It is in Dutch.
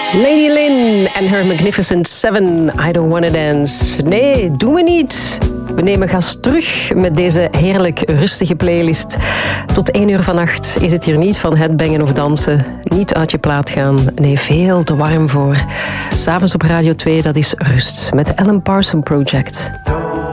Lady Lynn en her Magnificent Seven, I Don't Wanna Dance. Nee, doen we niet. We nemen gas terug met deze heerlijk rustige playlist. Tot 1 uur vannacht is het hier niet van headbangen of dansen. Niet uit je plaat gaan. Nee, veel te warm voor. 's Avonds op Radio 2, dat is rust met de Alan Parsons Project.